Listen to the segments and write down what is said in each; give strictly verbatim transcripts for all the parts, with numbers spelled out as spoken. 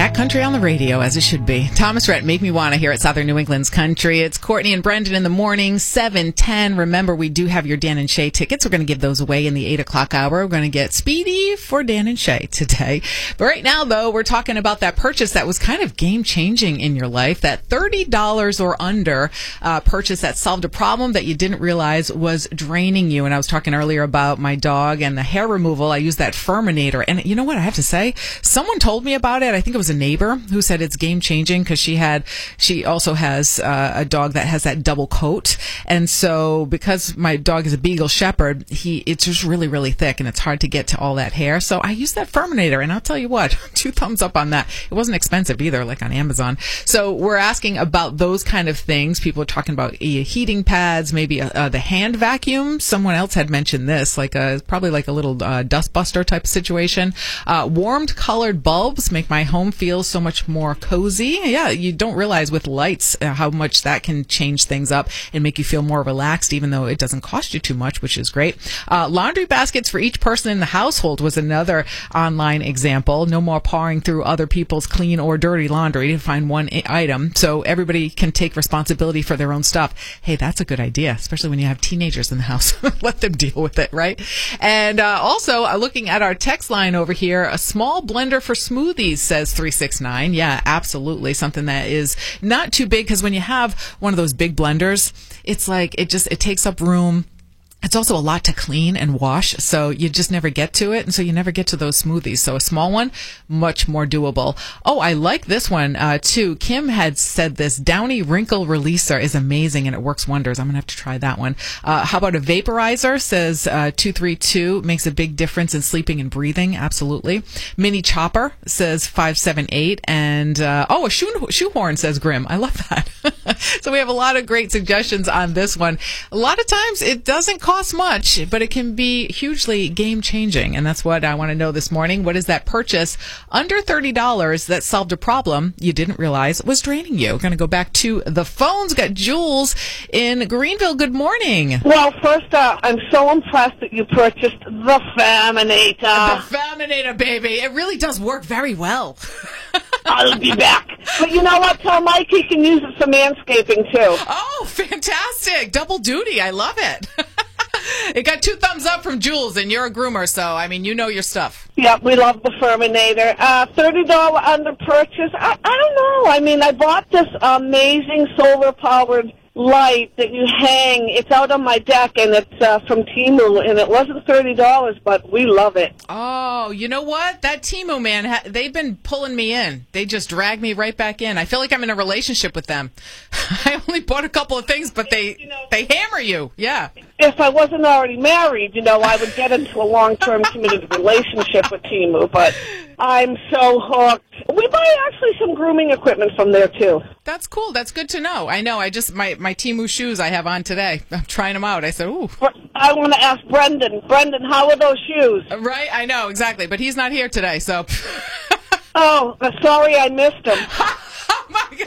Cat Country on the radio, as it should be. Thomas Rhett, Make Me Wanna, here at Southern New England's Country. It's Courtney and Brendan in the morning, seven ten. Remember, we do have your Dan and Shay tickets. We're going to give those away in the eight o'clock hour. We're going to get Speedy for Dan and Shay today. But right now, though, we're talking about that purchase that was kind of game-changing in your life, that thirty dollars or under uh, purchase that solved a problem that you didn't realize was draining you. And I was talking earlier about my dog and the hair removal. I use that Furminator. And you know what I have to say? Someone told me about it. I think it was a neighbor who said it's game changing because she had, she also has uh, a dog that has that double coat. And so because my dog is a Beagle Shepherd, he, it's just really, really thick and it's hard to get to all that hair. So I use that Furminator, and I'll tell you what, two thumbs up on that. It wasn't expensive either, like on Amazon. So we're asking about those kind of things. People are talking about uh, heating pads, maybe uh, the hand vacuum. Someone else had mentioned this, like a, probably like a little uh, dust buster type of situation. Uh, warmed colored bulbs make my home feel so much more cozy. Yeah, you don't realize with lights uh, how much that can change things up and make you feel more relaxed, even though it doesn't cost you too much, which is great. Uh, laundry baskets for each person in the household was another online example. No more pawing through other people's clean or dirty laundry to find one I- item, so everybody can take responsibility for their own stuff. Hey, that's a good idea, especially when you have teenagers in the house. Let them deal with it, right? And uh, also, uh, looking at our text line over here, a small blender for smoothies, says three six nine. Yeah, absolutely. Something that is not too big, because when you have one of those big blenders, it's like it just it takes up room. It's also a lot to clean and wash, so you just never get to it, and so you never get to those smoothies. So a small one, much more doable. Oh, I like this one, uh, too. Kim had said this Downy Wrinkle Releaser is amazing, and it works wonders. I'm going to have to try that one. Uh, how about a vaporizer, says uh, two three two, makes a big difference in sleeping and breathing. Absolutely. Mini chopper, says five seven eight. And, uh, oh, a shoe, shoehorn, says Grim. I love that. So we have a lot of great suggestions on this one. A lot of times it doesn't cost cost much, but it can be hugely game-changing, and that's what I want to know this morning. What is that purchase under thirty dollars that solved a problem you didn't realize was draining you? We're going to go back to the phones. Got Jules in Greenville. Good morning. Well, first, uh, I'm so impressed that you purchased the Faminator. The Faminator, baby. It really does work very well. I'll be back. But you know what? Tell Mike he can use it for manscaping, too. Oh, fantastic. Double duty. I love it. It got two thumbs up from Jules, and you're a groomer, so, I mean, you know your stuff. Yeah, we love the Furminator. Uh, thirty dollars under purchase. I, I don't know. I mean, I bought this amazing solar-powered light that you hang. It's out on my deck, and it's uh, from Temu, and it wasn't thirty dollars, but we love it. Oh, you know what? That Temu, man, ha- they've been pulling me in. They just drag me right back in. I feel like I'm in a relationship with them. I only bought a couple of things, but they you know, they hammer you. Yeah. If I wasn't already married, you know, I would get into a long-term committed relationship with Temu, but I'm so hooked. We buy actually some grooming equipment from there, too. That's cool. That's good to know. I know. I just, my, my Temu shoes I have on today. I'm trying them out. I said, ooh. I want to ask Brendan. Brendan, how are those shoes? Right? I know, exactly. But he's not here today, so. Oh, sorry I missed him. Oh, my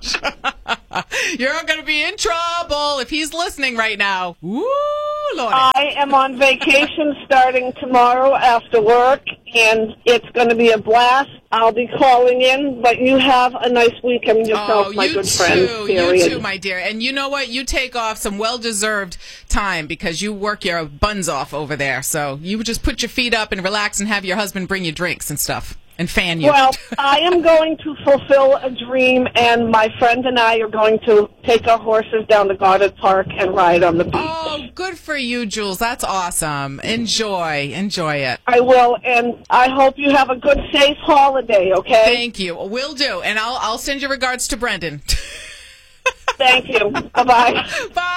gosh. You're going to be in trouble if he's listening right now. Woo, Lord. I am on vacation starting tomorrow after work, and it's going to be a blast. I'll be calling in, but you have a nice weekend yourself, oh, my you good too. friend. Period. You too, my dear. And you know what? You take off some well-deserved time because you work your buns off over there. So you just put your feet up and relax and have your husband bring you drinks and stuff. And fan you. Well, I am going to fulfill a dream, and my friend and I are going to take our horses down to Goddard Park and ride on the beach. Oh, good for you, Jules. That's awesome. Enjoy. Enjoy it. I will, and I hope you have a good, safe holiday, okay? Thank you. Will do. And I'll, I'll send your regards to Brendan. Thank you. Bye-bye. Bye.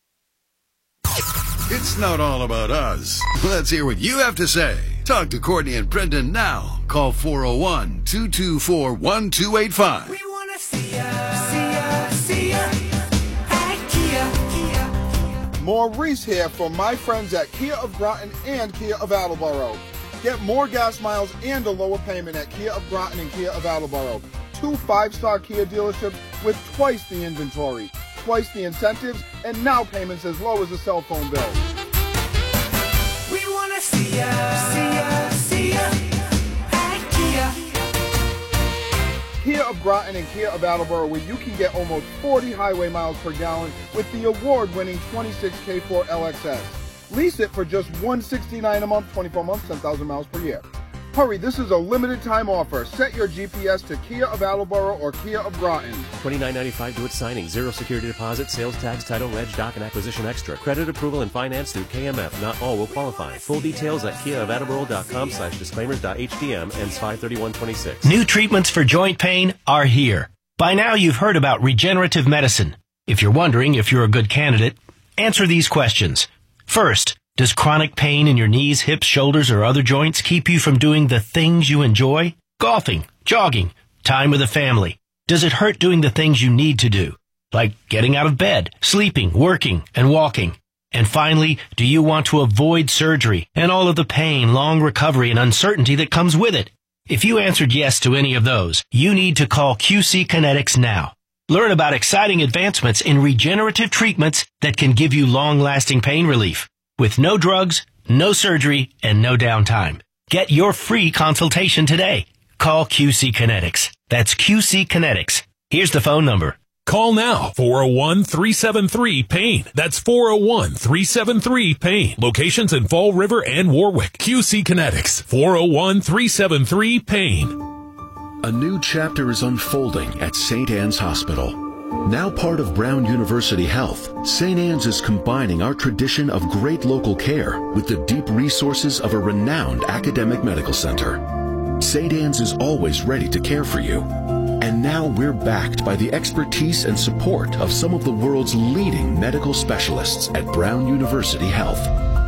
It's not all about us. Let's hear what you have to say. Talk to Courtney and Brendan now. Call four oh one, two two four, one two eight five. We want to see ya, see ya, see ya at Kia, Kia. Maurice here from my friends at Kia of Groton and Kia of Attleboro. Get more gas miles and a lower payment at Kia of Groton and Kia of Attleboro. Two five-star Kia dealerships with twice the inventory, twice the incentives, and now payments as low as a cell phone bill. We want to see ya, see ya, see ya at Kia. Kia of Groton and Kia of Attleboro, where you can get almost forty highway miles per gallon with the award-winning twenty-six K four L X S. Lease it for just one hundred sixty-nine dollars a month, twenty-four months, ten thousand miles per year. Hurry, this is a limited time offer. Set your G P S to Kia of Attleboro or Kia of Groton. twenty-nine ninety-five due at signing. Zero security deposit, sales tax, title, reg, doc, and acquisition extra. Credit approval and finance through K M F. Not all will qualify. Full details at kia of attleboro dot com slash disclaimers dot h d m. Ends five thirty-one twenty-six. New treatments for joint pain are here. By now you've heard about regenerative medicine. If you're wondering if you're a good candidate, answer these questions. First, does chronic pain in your knees, hips, shoulders, or other joints keep you from doing the things you enjoy? Golfing, jogging, time with the family. Does it hurt doing the things you need to do? Like getting out of bed, sleeping, working, and walking. And finally, do you want to avoid surgery and all of the pain, long recovery, and uncertainty that comes with it? If you answered yes to any of those, you need to call Q C Kinetics now. Learn about exciting advancements in regenerative treatments that can give you long-lasting pain relief. With no drugs, no surgery, and no downtime. Get your free consultation today. Call Q C Kinetics. That's Q C Kinetics. Here's the phone number. Call now, four oh one, three seven three, PAIN. That's four oh one, three seven three, PAIN. Locations in Fall River and Warwick. Q C Kinetics, four oh one, three seven three, PAIN. A new chapter is unfolding at Saint Anne's Hospital. Now part of Brown University Health, Saint Anne's is combining our tradition of great local care with the deep resources of a renowned academic medical center. Saint Anne's is always ready to care for you. And now we're backed by the expertise and support of some of the world's leading medical specialists at Brown University Health.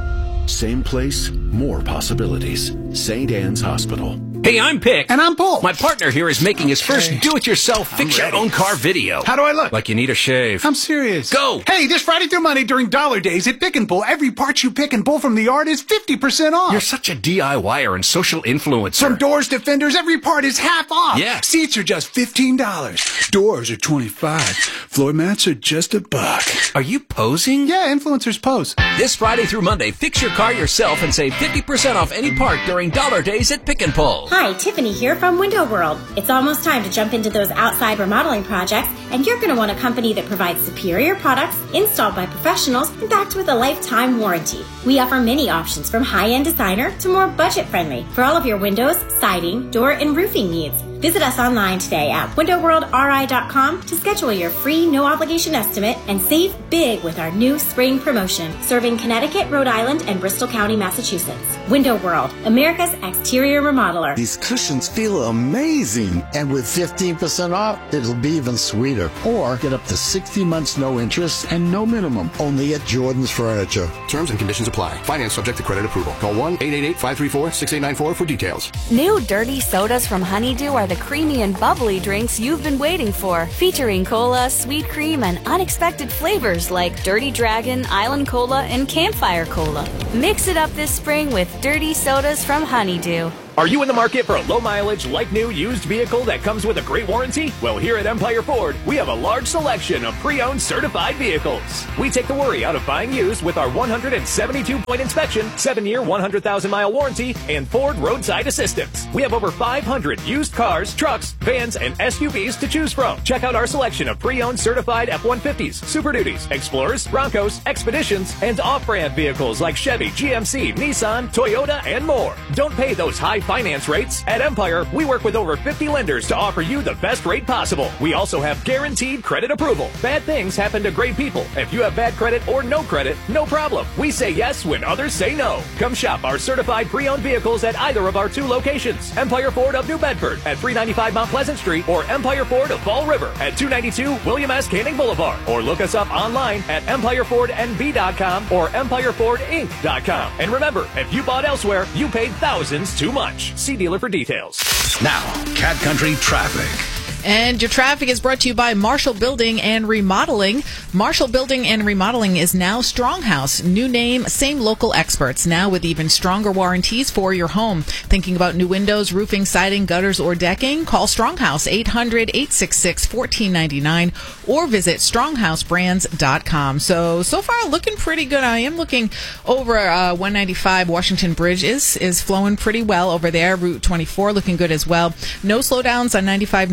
Same place, more possibilities. Saint Anne's Hospital. Hey, I'm Pick. And I'm Paul. My partner here is making his first Okay. do-it-yourself fix-your-own-car video. How do I look? Like you need a shave. I'm serious. Go! Hey, this Friday through Monday during Dollar Days at Pick and Pull, every part you pick and pull from the yard is fifty percent off. You're such a DIYer and social influencer. From doors to fenders, every part is half off. Yeah. Seats are just fifteen dollars. Doors are twenty-five dollars. Floor mats are just a buck. Are you posing? Yeah, influencers pose. This Friday through Monday, fix your car yourself and save fifty percent off any part during Dollar Days at Pick and Pull. Hi, Tiffany here from Window World. It's almost time to jump into those outside remodeling projects, and you're going to want a company that provides superior products, installed by professionals, and backed with a lifetime warranty. We offer many options from high-end designer to more budget-friendly for all of your windows, siding, door, and roofing needs. Visit us online today at window world r i dot com to schedule your free no-obligation estimate and save big with our new spring promotion, serving Connecticut, Rhode Island, and Bristol County, Massachusetts. Window World, America's exterior remodeler. These cushions feel amazing. And with fifteen percent off, it'll be even sweeter. Or get up to sixty months no interest and no minimum. Only at Jordan's Furniture. Terms and conditions apply. Finance subject to credit approval. Call one eight eight eight, five three four, six eight nine four for details. New Dirty Sodas from Honeydew are the creamy and bubbly drinks you've been waiting for, featuring cola, sweet cream, and unexpected flavors like Dirty Dragon, Island Cola, and Campfire Cola. Mix it up this spring with Dirty Sodas from Honeydew. Are you in the market for a low-mileage, like-new, used vehicle that comes with a great warranty? Well, here at Empire Ford, we have a large selection of pre-owned certified vehicles. We take the worry out of buying used with our one hundred seventy-two point inspection, seven-year, one hundred thousand mile warranty, and Ford roadside assistance. We have over five hundred used cars, trucks, vans, and S U Vs to choose from. Check out our selection of pre-owned certified F one fifties, Super Duties, Explorers, Broncos, Expeditions, and off-brand vehicles like Chevy, G M C, Nissan, Toyota, and more. Don't pay those high finance rates. At Empire, we work with over fifty lenders to offer you the best rate possible. We also have guaranteed credit approval. Bad things happen to great people. If you have bad credit or no credit, no problem. We say yes when others say no. Come shop our certified pre-owned vehicles at either of our two locations. Empire Ford of New Bedford at three ninety-five Mount Pleasant Street or Empire Ford of Fall River at two ninety-two William S. Canning Boulevard. Or look us up online at empire ford n b dot com or empire ford inc dot com. And remember, if you bought elsewhere, you paid thousands too much. See dealer for details. Now, Cat Country Traffic. And your traffic is brought to you by Marshall Building and Remodeling. Marshall Building and Remodeling is now Stronghouse. New name, same local experts, now with even stronger warranties for your home. Thinking about new windows, roofing, siding, gutters, or decking? Call Stronghouse, eight hundred, eight six six, one four nine nine, or visit stronghouse brands dot com. So, so far, looking pretty good. I am looking over uh, one ninety-five Washington Bridge is, is flowing pretty well over there. Route twenty-four looking good as well. No slowdowns on ninety-five North or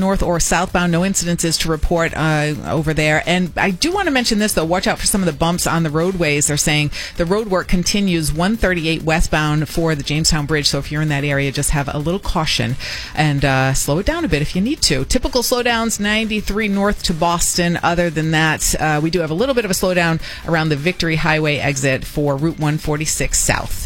southbound. No incidences to report uh, over there. And I do want to mention this, though. Watch out for some of the bumps on the roadways. They're saying the road work continues one thirty-eight westbound for the Jamestown Bridge. So if you're in that area, just have a little caution and uh, slow it down a bit if you need to. Typical slowdowns, ninety-three north to Boston. Other than that, uh, we do have a little bit of a slowdown around the Victory Highway exit for Route one forty-six South.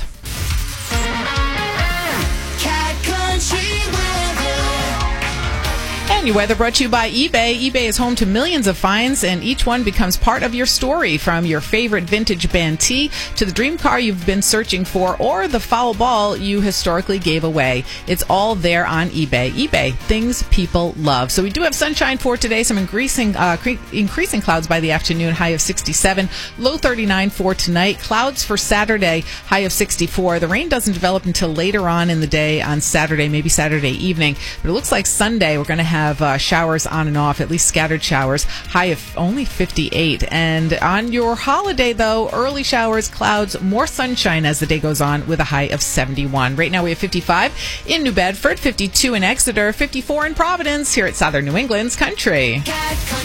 And your weather brought to you by eBay. eBay is home to millions of finds, and each one becomes part of your story. From your favorite vintage band tee to the dream car you've been searching for, or the foul ball you historically gave away. It's all there on eBay. eBay, things people love. So we do have sunshine for today. Some increasing uh, cre- increasing clouds by the afternoon. High of sixty-seven. Low thirty-nine for tonight. Clouds for Saturday. High of sixty-four. The rain doesn't develop until later on in the day on Saturday, maybe Saturday evening. But it looks like Sunday we're going to have Have uh, showers on and off, at least scattered showers. High of only fifty-eight. And on your holiday, though, early showers, clouds, more sunshine as the day goes on with a high of seventy-one. Right now we have fifty-five in New Bedford, fifty-two in Exeter, fifty-four in Providence, here at Southern New England's Country.